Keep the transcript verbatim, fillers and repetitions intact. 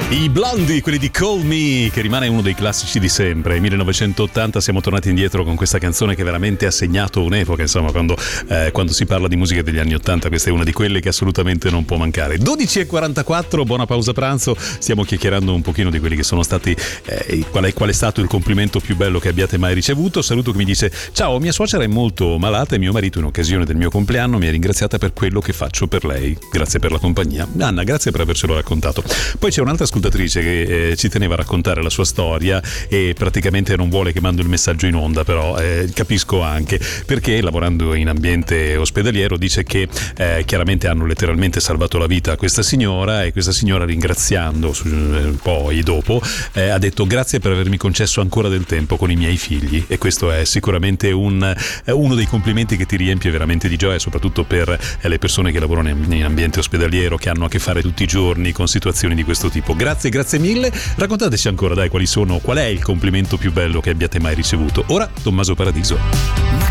I Blondie, quelli di Call Me, che rimane uno dei classici di sempre. millenovecentottanta siamo tornati indietro con questa canzone che veramente ha segnato un'epoca, insomma, quando, eh, quando si parla di musica degli anni ottanta, questa è una di quelle che assolutamente non può mancare. dodici e quarantaquattro, buona pausa pranzo, stiamo chiacchierando un pochino di quelli che sono stati, eh, qual, è, qual è stato il complimento più bello che abbiate mai ricevuto. Saluto che mi dice: ciao, mia suocera è molto malata e mio marito in occasione del mio compleanno mi ha ringraziata per quello che faccio per lei. Grazie per la compagnia. Anna, grazie per avercelo raccontato. Poi c'è un'altra ascoltatrice che eh, ci teneva a raccontare la sua storia e praticamente non vuole che mando il messaggio in onda, però eh, capisco anche perché, lavorando in ambiente ospedaliero, dice che eh, chiaramente hanno letteralmente salvato la vita a questa signora, e questa signora, ringraziando eh, poi dopo eh, ha detto: grazie per avermi concesso ancora del tempo con i miei figli. E questo è sicuramente un, eh, uno dei complimenti che ti riempie veramente di gioia, soprattutto per eh, le persone che lavorano in, in ambiente ospedaliero, che hanno a che fare tutti i giorni con situazioni di questo tipo. Grazie, grazie mille. Raccontateci ancora, dai, quali sono, qual è il complimento più bello che abbiate mai ricevuto. Ora Tommaso Paradiso.